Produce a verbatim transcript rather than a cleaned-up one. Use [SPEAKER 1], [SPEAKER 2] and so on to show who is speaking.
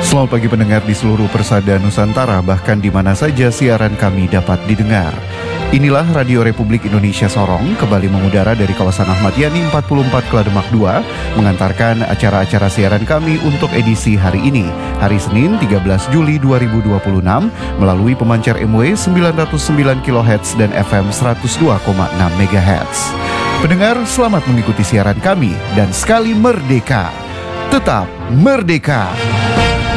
[SPEAKER 1] Selamat pagi pendengar di seluruh persada Nusantara, bahkan di mana saja siaran kami dapat didengar. Inilah Radio Republik Indonesia Sorong, kembali mengudara dari kawasan Ahmad Yani empat puluh empat Klademak dua, mengantarkan acara-acara siaran kami untuk edisi hari ini, hari Senin tiga belas Juli dua ribu dua puluh enam, melalui pemancar M W sembilan ratus sembilan kilohertz dan F M seratus dua koma enam megahertz. Pendengar, selamat mengikuti siaran kami, dan sekali merdeka, tetap merdeka.